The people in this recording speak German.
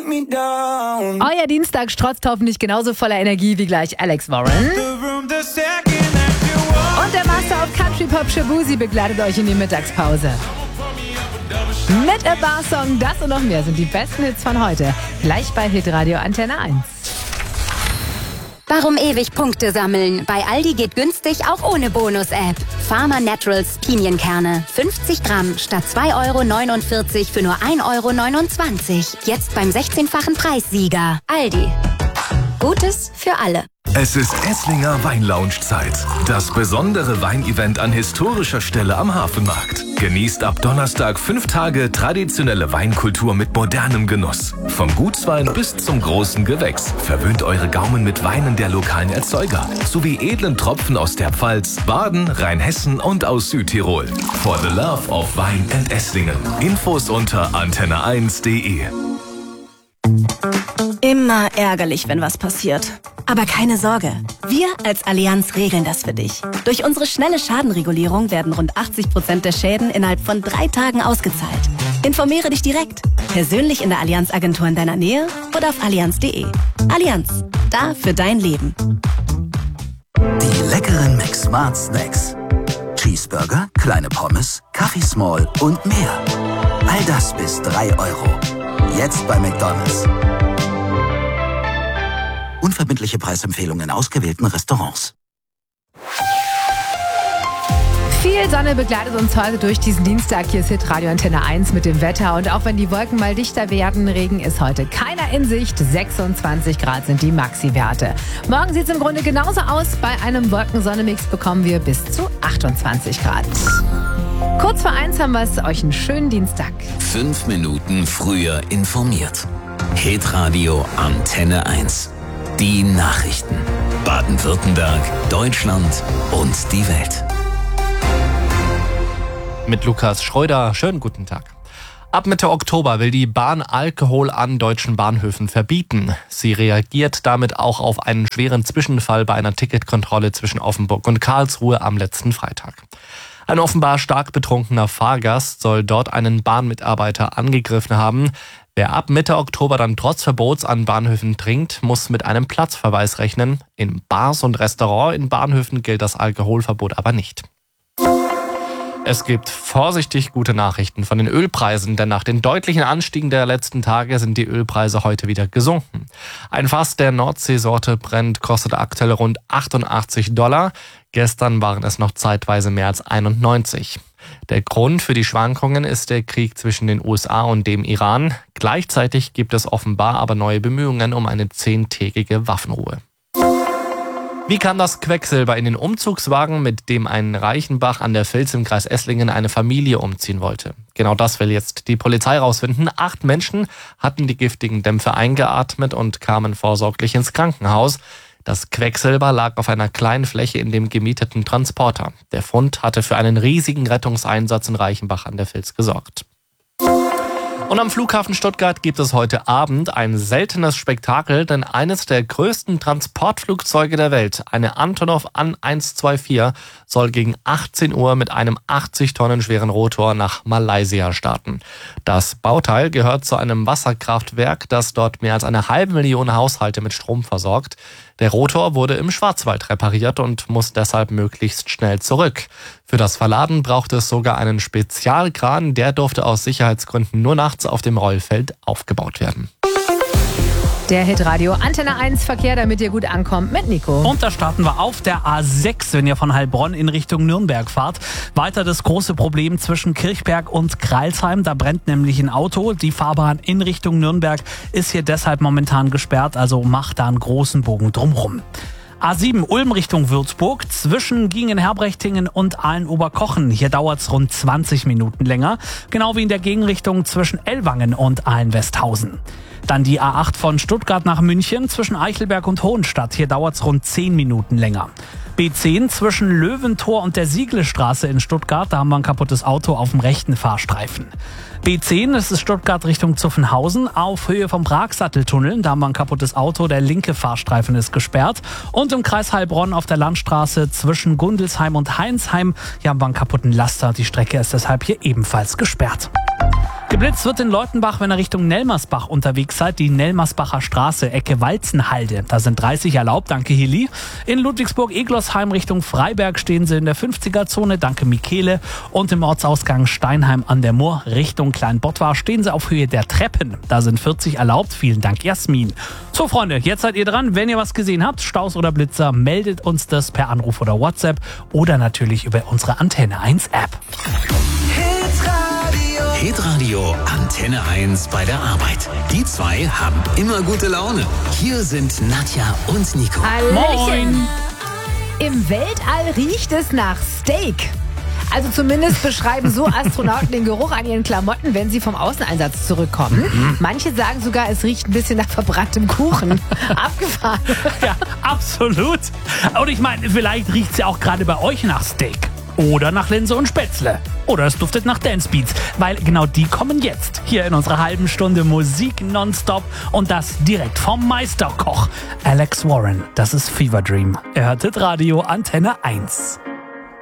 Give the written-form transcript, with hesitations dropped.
Euer Dienstag strotzt hoffentlich genauso voller Energie wie gleich Alex Warren. Und der Master of Country Pop Shabuzi begleitet euch in die Mittagspause. Mit A Bar Song, das und noch mehr sind die besten Hits von heute. Gleich bei Hitradio Antenne 1. Warum ewig Punkte sammeln? Bei Aldi geht günstig auch ohne Bonus-App. Farmer Naturals Pinienkerne. 50 Gramm statt 2,49 € für nur 1,29 €. Jetzt beim 16-fachen Preissieger. Aldi. Gutes für alle. Es ist Esslinger Weinlounge-Zeit. Das besondere Weinevent an historischer Stelle am Hafenmarkt. Genießt ab Donnerstag 5 Tage traditionelle Weinkultur mit modernem Genuss. Vom Gutswein bis zum großen Gewächs. Verwöhnt eure Gaumen mit Weinen der lokalen Erzeuger. Sowie edlen Tropfen aus der Pfalz, Baden, Rheinhessen und aus Südtirol. For the love of Wein and Esslingen. Infos unter antenne1.de. Immer ärgerlich, wenn was passiert. Aber keine Sorge, wir als Allianz regeln das für dich. Durch unsere schnelle Schadenregulierung werden rund 80% der Schäden innerhalb von 3 Tagen ausgezahlt. Informiere dich direkt, persönlich in der Allianz-Agentur in deiner Nähe oder auf allianz.de. Allianz, da für dein Leben. Die leckeren McSmart Snacks. Cheeseburger, kleine Pommes, Kaffee Small und mehr. All das bis 3 €. Jetzt bei McDonald's. Unverbindliche Preisempfehlungen in ausgewählten Restaurants. Viel Sonne begleitet uns heute durch diesen Dienstag. Hier ist Hitradio Antenne 1 mit dem Wetter. Und auch wenn die Wolken mal dichter werden, Regen ist heute keiner in Sicht. 26 Grad sind die Maxi-Werte. Morgen sieht es im Grunde genauso aus. Bei einem Wolken-Sonne-Mix bekommen wir bis zu 28 Grad. Kurz vor 1 haben wir es. Euch einen schönen Dienstag. 5 Minuten früher informiert. Hitradio Antenne 1. Die Nachrichten. Baden-Württemberg, Deutschland und die Welt. Mit Lukas Schröder. Schönen guten Tag. Ab Mitte Oktober will die Bahn Alkohol an deutschen Bahnhöfen verbieten. Sie reagiert damit auch auf einen schweren Zwischenfall bei einer Ticketkontrolle zwischen Offenburg und Karlsruhe am letzten Freitag. Ein offenbar stark betrunkener Fahrgast soll dort einen Bahnmitarbeiter angegriffen haben. Wer ab Mitte Oktober dann trotz Verbots an Bahnhöfen trinkt, muss mit einem Platzverweis rechnen. In Bars und Restaurants in Bahnhöfen gilt das Alkoholverbot aber nicht. Es gibt vorsichtig gute Nachrichten von den Ölpreisen, denn nach den deutlichen Anstiegen der letzten Tage sind die Ölpreise heute wieder gesunken. Ein Fass der Nordseesorte Brent kostet aktuell rund $88. Gestern waren es noch zeitweise mehr als 91. Der Grund für die Schwankungen ist der Krieg zwischen den USA und dem Iran. Gleichzeitig gibt es offenbar aber neue Bemühungen um eine 10-tägige Waffenruhe. Wie kam das Quecksilber in den Umzugswagen, mit dem ein Reichenbach an der Vils im Kreis Esslingen eine Familie umziehen wollte? Genau das will jetzt die Polizei rausfinden. 8 Menschen hatten die giftigen Dämpfe eingeatmet und kamen vorsorglich ins Krankenhaus. Das Quecksilber lag auf einer kleinen Fläche in dem gemieteten Transporter. Der Fund hatte für einen riesigen Rettungseinsatz in Reichenbach an der Vils gesorgt. Und am Flughafen Stuttgart gibt es heute Abend ein seltenes Spektakel, denn eines der größten Transportflugzeuge der Welt, eine Antonov An 124, soll gegen 18 Uhr mit einem 80 Tonnen schweren Rotor nach Malaysia starten. Das Bauteil gehört zu einem Wasserkraftwerk, das dort mehr als 500.000 Haushalte mit Strom versorgt. Der Rotor wurde im Schwarzwald repariert und muss deshalb möglichst schnell zurück. Für das Verladen braucht es sogar einen Spezialkran, der durfte aus Sicherheitsgründen nur nachts auf dem Rollfeld aufgebaut werden. Der Hitradio Antenne 1 Verkehr, damit ihr gut ankommt, mit Nico. Und da starten wir auf der A6, wenn ihr von Heilbronn in Richtung Nürnberg fahrt. Weiter das große Problem zwischen Kirchberg und Crailsheim. Da brennt nämlich ein Auto. Die Fahrbahn in Richtung Nürnberg ist hier deshalb momentan gesperrt. Also macht da einen großen Bogen drumrum. A7 Ulm Richtung Würzburg, zwischen Giengen-Herbrechtingen und Aalen-Oberkochen. Hier dauert es rund 20 Minuten länger. Genau wie in der Gegenrichtung zwischen Ellwangen und Aalen-Westhausen. Dann die A8 von Stuttgart nach München zwischen Eichelberg und Hohenstadt. Hier dauert es rund 10 Minuten länger. B10 zwischen Löwentor und der Sieglestraße in Stuttgart. Da haben wir ein kaputtes Auto auf dem rechten Fahrstreifen. B10, das ist Stuttgart Richtung Zuffenhausen, auf Höhe vom Pragsatteltunnel. Da haben wir ein kaputtes Auto, der linke Fahrstreifen ist gesperrt. Und im Kreis Heilbronn auf der Landstraße zwischen Gundelsheim und Heinsheim, hier haben wir einen kaputten Laster. Die Strecke ist deshalb hier ebenfalls gesperrt. Geblitzt wird in Leutenbach, wenn ihr Richtung Nelmersbach unterwegs seid. Die Nelmersbacher Straße, Ecke Walzenhalde. Da sind 30 erlaubt, danke Heli. In Ludwigsburg-Eglosheim Richtung Freiberg stehen sie in der 50er-Zone, danke Michele. Und im Ortsausgang Steinheim an der Mur Richtung Kleinbottwar stehen sie auf Höhe der Treppen. Da sind 40 erlaubt, vielen Dank Jasmin. So Freunde, jetzt seid ihr dran. Wenn ihr was gesehen habt, Staus oder Blitzer, meldet uns das per Anruf oder WhatsApp oder natürlich über unsere Antenne 1 App. Hitradio Antenne 1 bei der Arbeit. Die zwei haben immer gute Laune. Hier sind Nadja und Nico. Hallöchen. Im Weltall riecht es nach Steak. Also zumindest beschreiben so Astronauten den Geruch an ihren Klamotten, wenn sie vom Außeneinsatz zurückkommen. Manche sagen sogar, es riecht ein bisschen nach verbranntem Kuchen. Abgefahren. Ja, absolut. Und ich meine, vielleicht riecht es ja auch gerade bei euch nach Steak. Oder nach Linse und Spätzle. Oder es duftet nach Dance Beats. Weil genau die kommen jetzt. Hier in unserer halben Stunde Musik nonstop. Und das direkt vom Meisterkoch. Alex Warren. Das ist Fever Dream. Ihr hört Hitradio Antenne 1.